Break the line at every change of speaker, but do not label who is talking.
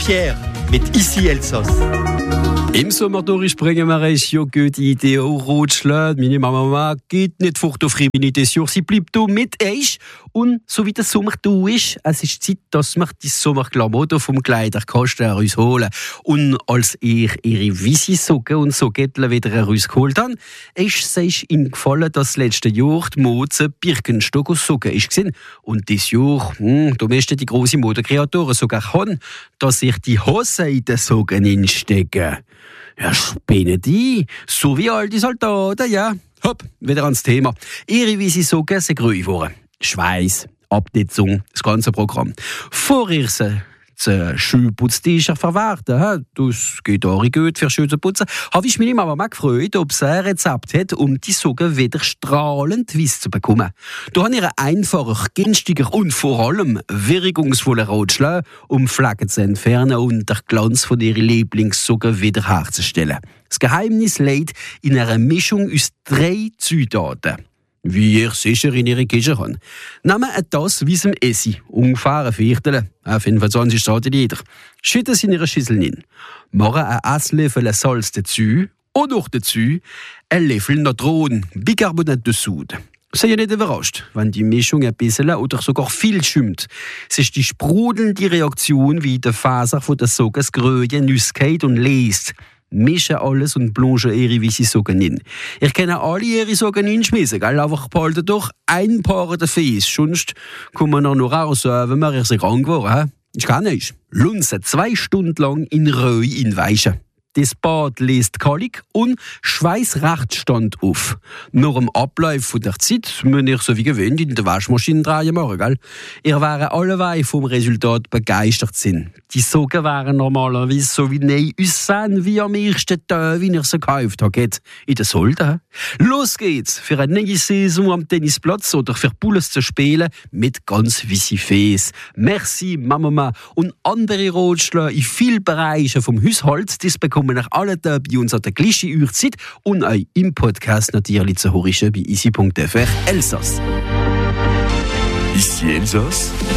Pierre mit Ici Elsass.
Im Sommer durchspringen wir eine gute Idee auch Rotschlag. Meine Mama geht nicht fort auf Freiwilligkeit, sie bleibt da mit euch. Und so wie der Sommer da ist, es ist Zeit, dass wir die Sommerklamotten vom Kleiderkasten uns holen. Und als ich ihre Wisi-Socken und Sockettel wieder herausgeholt habe, ist es ihm gefallen, dass letztes Jahr die Mode Birkenstock aus Socken ist. Und dieses Jahr, da müssten die grossen Modekreatoren sogar haben, dass sich die Hosen in den Socken instecken. Ja, spinnen die. So wie alte Soldaten, ja. Hopp, wieder ans Thema. Ihre Wisi-Socken sind grün geworden. Schweiß, Abnetzung, das ganze Programm. Vorher der Schuhputztisch verwerten. Das geht auch gut für Schuhe zu putzen. Habe ich mich Mama mal gefreut, ob sie ein Rezept hat, um die Socken wieder strahlend weiß zu bekommen. Da habe ich einen einfacher, günstiger und vor allem wirkungsvoller Ratschlag, um Flecken zu entfernen und den Glanz von ihren Lieblingssocken wieder herzustellen. Das Geheimnis liegt in einer Mischung aus 3 Zutaten. Wie ihr sicher in ihre Küche habt. Nehmen ein Tass weissem Essig, ungefähr ein Viertel, 25 Centiliter. Schütten sie in ihre Schüssel hin. Machen einen Esslöffel Salz dazu und noch dazu einen Löffel Natron, Bicarbonat de Soude. Seid nicht überrascht, wenn die Mischung ein bisschen oder sogar viel schwimmt. Es ist die sprudelnde Reaktion, wie der Faser von der Socken das Gröje nüsst und lest. Mischen alles und blanchen ihre Wisi-Socken hin. Ihr könnt alle ihre Socken hinschmissen, gell? Einfach behalten doch ein paar dafür. Sonst kann man noch raus, wenn man sich krank geworden ist. Ich kann nicht. Lunzen 2 Stunden lang in Ruhe weichen. Das Bad lässt kalt und Schweiß recht stand auf. Nach dem Ablauf der Zeit müsst ihr so wie gewöhnt in der Waschmaschine drehen machen, gell? Ihr wären alle vom Resultat begeistert sind. Die Socken wären normalerweise so wie neu aussehen, wie am ersten Tag, wie ihr sie gekauft habt. In der Solde. Los geht's für eine neue Saison am Tennisplatz oder für Bulles zu spielen mit ganz Wisi Face. Merci Mama und andere Ratschläge in vielen Bereichen vom Haushalt, das bekommen nach alle Tage bei uns an der gleichen Uhrzeit und auch im Podcast natürlich zu hören bei isi.fr Elsass.
Ici Elsass.